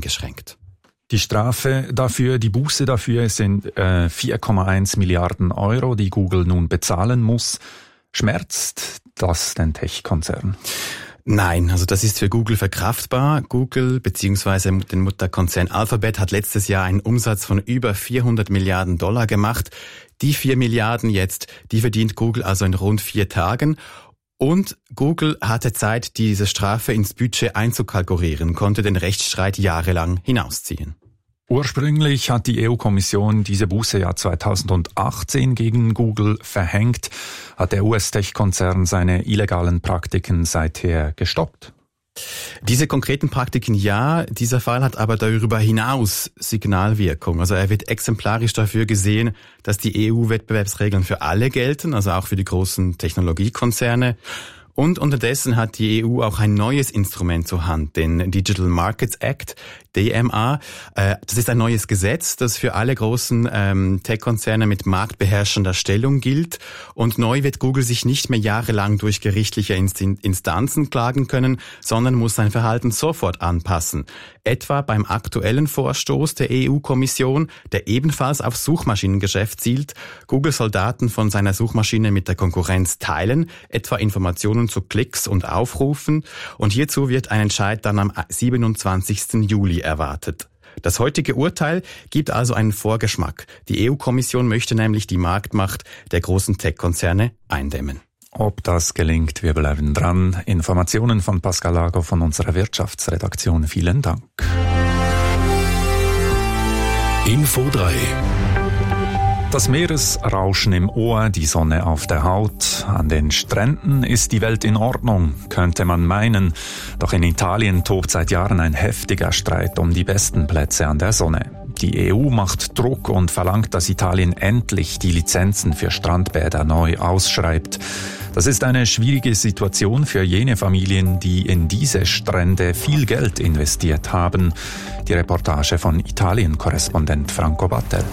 eingeschränkt. Die Strafe dafür, die Buße dafür sind 4,1 Milliarden Euro, die Google nun bezahlen muss. Schmerzt das den Tech-Konzern? Nein, also das ist für Google verkraftbar. Google bzw. den Mutterkonzern Alphabet hat letztes Jahr einen Umsatz von über 400 Milliarden Dollar gemacht. Die 4 Milliarden jetzt, die verdient Google also in rund 4 Tagen. Und Google hatte Zeit, diese Strafe ins Budget einzukalkulieren, konnte den Rechtsstreit jahrelang hinausziehen. Ursprünglich hat die EU-Kommission diese Buße ja 2018 gegen Google verhängt. Hat der US-Tech-Konzern seine illegalen Praktiken seither gestoppt? Diese konkreten Praktiken ja, dieser Fall hat aber darüber hinaus Signalwirkung. Also er wird exemplarisch dafür gesehen, dass die EU-Wettbewerbsregeln für alle gelten, also auch für die großen Technologiekonzerne. Und unterdessen hat die EU auch ein neues Instrument zur Hand, den Digital Markets Act, DMA. Das ist ein neues Gesetz, das für alle großen Tech-Konzerne mit marktbeherrschender Stellung gilt. Und neu wird Google sich nicht mehr jahrelang durch gerichtliche Instanzen klagen können, sondern muss sein Verhalten sofort anpassen. Etwa beim aktuellen Vorstoß der EU-Kommission, der ebenfalls auf Suchmaschinengeschäft zielt. Google soll Daten von seiner Suchmaschine mit der Konkurrenz teilen, etwa Informationen zu Klicks und Aufrufen. Und hierzu wird ein Entscheid dann am 27. Juli erwartet. Das heutige Urteil gibt also einen Vorgeschmack. Die EU-Kommission möchte nämlich die Marktmacht der großen Tech-Konzerne eindämmen. Ob das gelingt, wir bleiben dran. Informationen von Pascal Lago von unserer Wirtschaftsredaktion. Vielen Dank. Info 3. Das Meeresrauschen im Ohr, die Sonne auf der Haut. An den Stränden ist die Welt in Ordnung, könnte man meinen. Doch in Italien tobt seit Jahren ein heftiger Streit um die besten Plätze an der Sonne. Die EU macht Druck und verlangt, dass Italien endlich die Lizenzen für Strandbäder neu ausschreibt. Das ist eine schwierige Situation für jene Familien, die in diese Strände viel Geld investiert haben. Die Reportage von Italien-Korrespondent Franco Battel.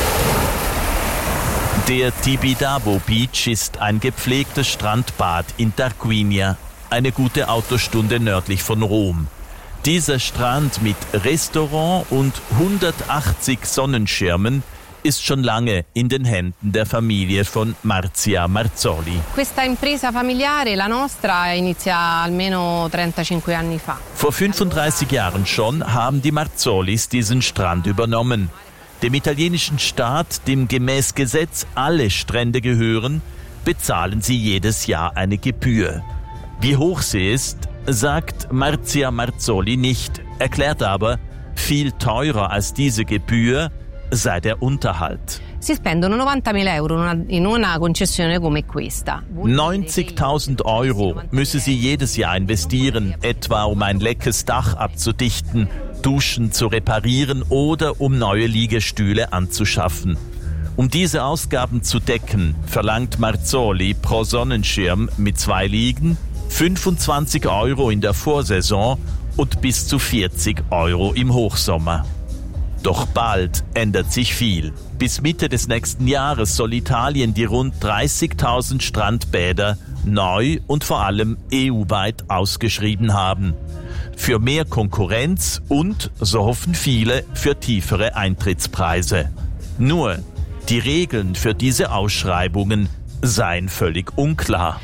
Der Tibidabo Beach ist ein gepflegtes Strandbad in Tarquinia, eine gute Autostunde nördlich von Rom. Dieser Strand mit Restaurant und 180 Sonnenschirmen ist schon lange in den Händen der Familie von Marzia Marzoli. Questa impresa familiare, la nostra, inizia almeno 35 anni fa. Vor 35 Jahren schon haben die Marzolis diesen Strand übernommen. Dem italienischen Staat, dem gemäß Gesetz alle Strände gehören, bezahlen sie jedes Jahr eine Gebühr. Wie hoch sie ist, sagt Marzia Marzoli nicht, erklärt aber, viel teurer als diese Gebühr sei der Unterhalt. Si spendono 90.000 euro in una concessione come questa. 90.000 Euro müsse sie jedes Jahr investieren, etwa um ein leckes Dach abzudichten, Duschen zu reparieren oder um neue Liegestühle anzuschaffen. Um diese Ausgaben zu decken, verlangt Marzoli pro Sonnenschirm mit 2 Liegen 25 Euro in der Vorsaison und bis zu 40 Euro im Hochsommer. Doch bald ändert sich viel. Bis Mitte des nächsten Jahres soll Italien die rund 30.000 Strandbäder neu und vor allem EU-weit ausgeschrieben haben. Für mehr Konkurrenz und, so hoffen viele, für tiefere Eintrittspreise. Nur, die Regeln für diese Ausschreibungen seien völlig unklar.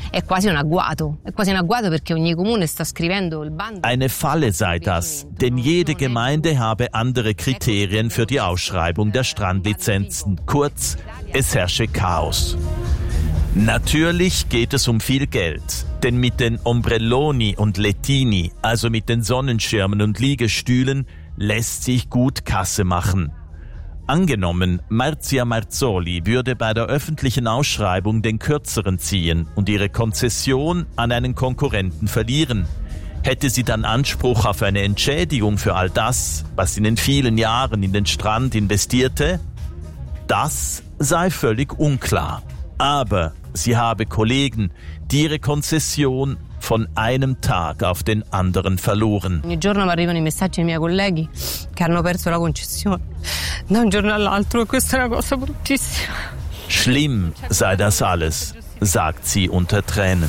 Eine Falle sei das, denn jede Gemeinde habe andere Kriterien für die Ausschreibung der Strandlizenzen. Kurz, es herrsche Chaos. Natürlich geht es um viel Geld, denn mit den Ombrelloni und Lettini, also mit den Sonnenschirmen und Liegestühlen, lässt sich gut Kasse machen. Angenommen, Marzia Marzoli würde bei der öffentlichen Ausschreibung den Kürzeren ziehen und ihre Konzession an einen Konkurrenten verlieren, hätte sie dann Anspruch auf eine Entschädigung für all das, was sie in den vielen Jahren in den Strand investierte? Das sei völlig unklar. Aber sie habe Kollegen, die ihre Konzession von einem Tag auf den anderen verloren. Ogni giorno mi arrivano i messaggi dei miei colleghi che hanno perso la concessione da un giorno all'altro e questa è una cosa bruttissima. Schlimm sei das alles, sagt sie unter Tränen.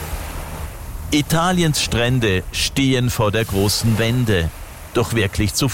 Italiens Strände stehen vor der großen Wende, doch wirklich zufrieden